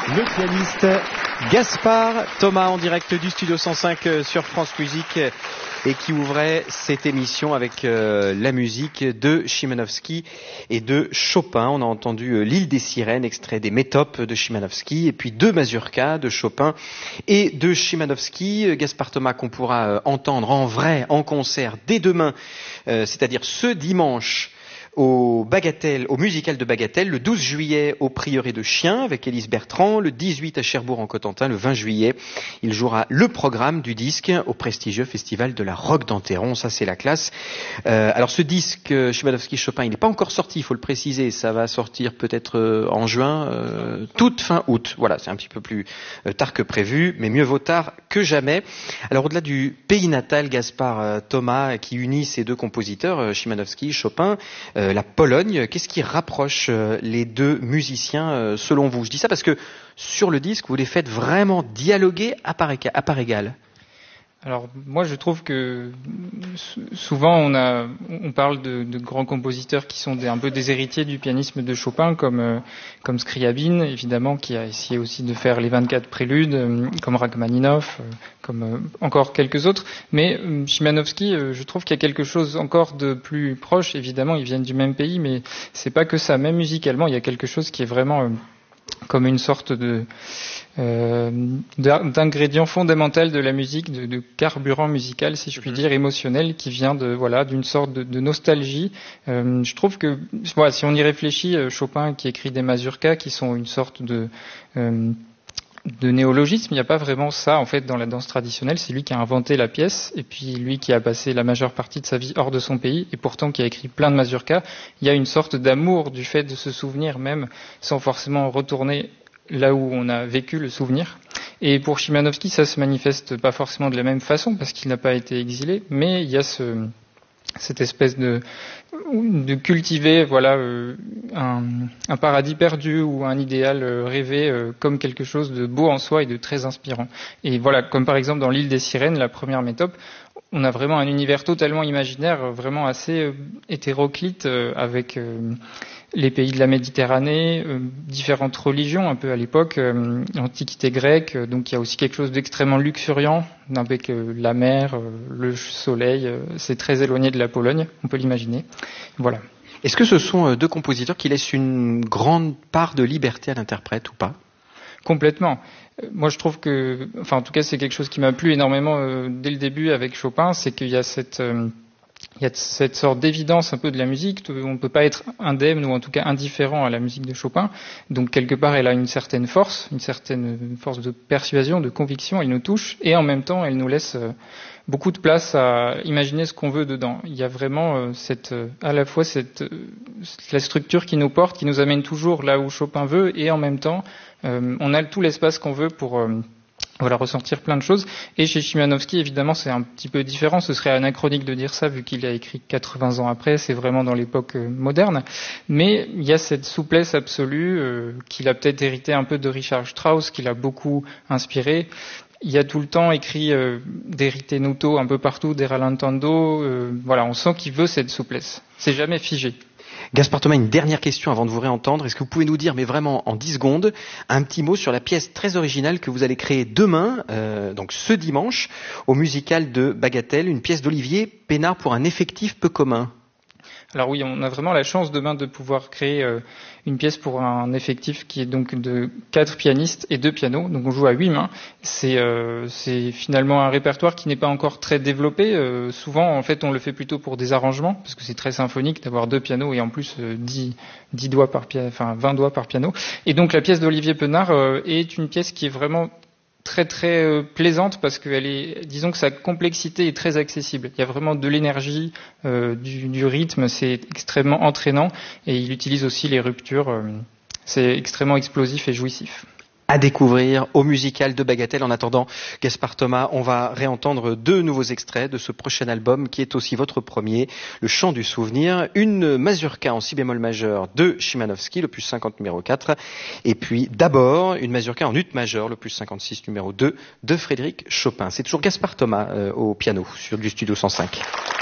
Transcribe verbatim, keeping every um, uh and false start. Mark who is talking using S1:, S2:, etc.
S1: Le pianiste Gaspard Thomas en direct du studio cent cinq sur France Musique et qui ouvrait cette émission avec euh, la musique de Szymanowski et de Chopin. On a entendu euh, L'île des sirènes, extrait des Métopes de Szymanowski, et puis deux mazurkas de Chopin et de Szymanowski. Gaspard Thomas qu'on pourra euh, entendre en vrai, en concert dès demain, euh, c'est-à-dire ce dimanche au Bagatelle, au musical de Bagatelle, le douze juillet au Prieuré de Chien avec Élise Bertrand, le dix-huit à Cherbourg-en-Cotentin, le vingt juillet, il jouera le programme du disque au prestigieux festival de la Roque d'Enterron. Ça, c'est la classe. Euh, alors, ce disque Szymanowski-Chopin, il n'est pas encore sorti, il faut le préciser. Ça va sortir peut-être euh, en juin, euh, toute fin août. Voilà, c'est un petit peu plus euh, tard que prévu, mais mieux vaut tard que jamais. Alors, au-delà du pays natal, Gaspard euh, Thomas, qui unit ces deux compositeurs, euh, Szymanowski, Chopin, euh, la Pologne, qu'est-ce qui rapproche euh, les deux musiciens euh, selon vous? Je dis ça parce que sur le disque, vous les faites vraiment dialoguer à part, éga- à part égale.
S2: Alors moi je trouve que souvent on a on parle de, de grands compositeurs qui sont des, un peu des héritiers du pianisme de Chopin comme euh, comme Scriabine évidemment qui a essayé aussi de faire les vingt-quatre préludes euh, comme Rachmaninoff euh, comme euh, encore quelques autres, mais euh, Szymanowski euh, je trouve qu'il y a quelque chose encore de plus proche. Évidemment ils viennent du même pays, mais c'est pas que ça, même musicalement il y a quelque chose qui est vraiment euh, comme une sorte de euh, d'ingrédient fondamental de la musique, de, de carburant musical, si je puis dire, émotionnel, qui vient de voilà d'une sorte de, de nostalgie. Euh, je trouve que voilà, si on y réfléchit, Chopin qui écrit des mazurkas qui sont une sorte de euh, de néologisme, il n'y a pas vraiment ça en fait dans la danse traditionnelle. C'est lui qui a inventé la pièce et puis lui qui a passé la majeure partie de sa vie hors de son pays et pourtant qui a écrit plein de mazurkas. Il y a une sorte d'amour du fait de se souvenir même sans forcément retourner là où on a vécu le souvenir. Et pour Szymanowski, ça se manifeste pas forcément de la même façon parce qu'il n'a pas été exilé, mais il y a ce cette espèce de de cultiver voilà euh, un, un paradis perdu ou un idéal euh, rêvé euh, comme quelque chose de beau en soi et de très inspirant. Et voilà, comme par exemple dans L'île des sirènes, la première métope, on a vraiment un univers totalement imaginaire, vraiment assez euh, hétéroclite euh, avec euh, les pays de la Méditerranée, euh, différentes religions un peu à l'époque, euh, l'Antiquité grecque, euh, donc il y a aussi quelque chose d'extrêmement luxuriant, avec euh, la mer, euh, le soleil, euh, c'est très éloigné de la Pologne, on peut l'imaginer. Voilà.
S1: Est-ce que ce sont deux compositeurs qui laissent une grande part de liberté à l'interprète ou pas?
S2: Complètement. Moi, je trouve que, enfin, en tout cas, c'est quelque chose qui m'a plu énormément euh, dès le début avec Chopin, c'est qu'il y a cette euh, il y a cette sorte d'évidence un peu de la musique. On ne peut pas être indemne ou en tout cas indifférent à la musique de Chopin. Donc quelque part, elle a une certaine force, une certaine force de persuasion, de conviction. Elle nous touche et en même temps, elle nous laisse beaucoup de place à imaginer ce qu'on veut dedans. Il y a vraiment cette, à la fois cette, la structure qui nous porte, qui nous amène toujours là où Chopin veut, et en même temps, on a tout l'espace qu'on veut pour Voilà, ressentir plein de choses. Et chez Szymanowski, évidemment, c'est un petit peu différent. Ce serait anachronique de dire ça, vu qu'il a écrit quatre-vingts ans après. C'est vraiment dans l'époque euh, moderne. Mais il y a cette souplesse absolue euh, qu'il a peut-être hérité un peu de Richard Strauss, qu'il a beaucoup inspiré. Il y a tout le temps écrit euh, des ritenuto un peu partout, des rallentando. Euh, voilà, on sent qu'il veut cette souplesse. C'est jamais figé.
S1: Gaspard Thomas, une dernière question avant de vous réentendre. Est-ce que vous pouvez nous dire, mais vraiment en dix secondes, un petit mot sur la pièce très originale que vous allez créer demain, euh, donc ce dimanche, au musical de Bagatelle, une pièce d'Olivier Pénard pour un effectif peu commun?
S2: Alors oui, on a vraiment la chance demain de pouvoir créer euh, une pièce pour un effectif qui est donc de quatre pianistes et deux pianos. Donc on joue à huit mains. C'est, euh, c'est finalement un répertoire qui n'est pas encore très développé. Euh, souvent, en fait, on le fait plutôt pour des arrangements, parce que c'est très symphonique d'avoir deux pianos et en plus euh, dix, dix doigts par piano, enfin vingt doigts par piano. Et donc la pièce d'Olivier Pénard euh, est une pièce qui est vraiment très très euh, plaisante parce qu'elle est, disons que sa complexité est très accessible. Il y a vraiment de l'énergie, euh, du, du rythme, c'est extrêmement entraînant et il utilise aussi les ruptures. Euh, c'est extrêmement explosif et jouissif.
S1: À découvrir au musical de Bagatelle. En attendant, Gaspard Thomas, on va réentendre deux nouveaux extraits de ce prochain album qui est aussi votre premier, Le Chant du Souvenir, une mazurka en si bémol majeur de Szymanowski, l'opus cinquante numéro quatre, et puis d'abord une mazurka en ut majeur, l'opus cinquante-six numéro deux de Frédéric Chopin. C'est toujours Gaspard Thomas euh, au piano sur du studio cent cinq.